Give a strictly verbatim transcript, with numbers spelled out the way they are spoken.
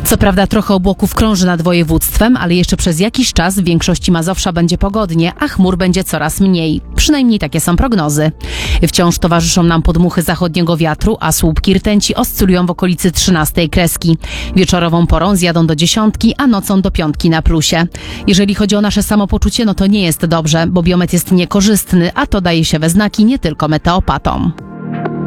Co prawda trochę obłoków krąży nad województwem, ale jeszcze przez jakiś czas w większości Mazowsza będzie pogodnie, a chmur będzie coraz mniej. Przynajmniej takie są prognozy. Wciąż towarzyszą nam podmuchy zachodniego wiatru, a słupki rtęci oscylują w okolicy trzynastej kreski. Wieczorową porą zjadą do dziesiątki, a nocą do piątki na plusie. Jeżeli chodzi o nasze samopoczucie, no to nie jest dobrze, bo biometr jest niekorzystny, a to daje się we znaki nie tylko meteopatom.